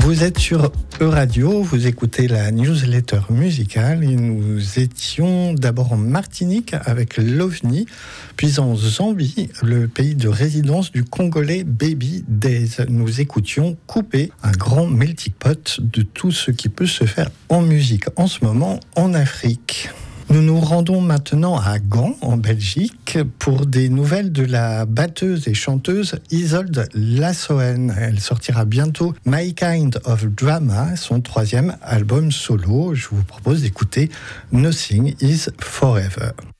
Vous êtes sur E-Radio, vous écoutez la newsletter musicale et nous étions d'abord en Martinique avec l'OVNI, puis en Zambie, le pays de résidence du Congolais Baby Days. Nous écoutions Coupé, un grand melting pot de tout ce qui peut se faire en musique en ce moment en Afrique. Nous nous rendons maintenant à Gand, en Belgique, pour des nouvelles de la batteuse et chanteuse Isolde Lassoen. Elle sortira bientôt My Kind of Drama, son 3e album solo. Je vous propose d'écouter Nothing is Forever.